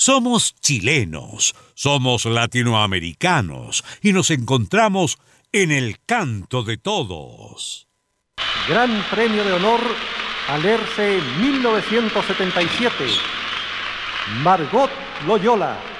Somos chilenos, somos latinoamericanos y nos encontramos en el canto de todos. Gran Premio de Honor Alerce 1977. Margot Loyola.